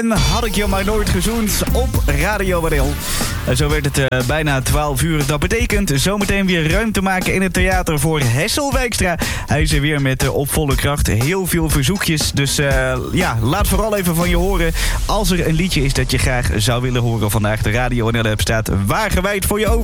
En had ik je maar nooit gezoend op Radio Wanel. En zo werd het bijna 12 uur. Dat betekent zometeen weer ruimte maken in het theater voor Hessel Wijkstra. Hij is er weer met op volle kracht. Heel veel verzoekjes. Dus laat vooral even van je horen. Als er een liedje is dat je graag zou willen horen vandaag. De Radio Wanel app staat wagenwijd voor je open.